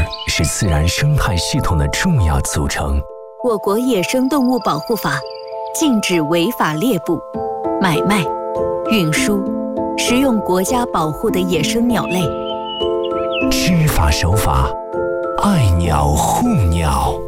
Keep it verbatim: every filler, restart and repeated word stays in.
是自然生态系统的重要组成。 我国野生动物保护法禁止违法猎捕、买卖、运输、食用国家保护的野生鸟类。 知法守法，爱鸟护鸟。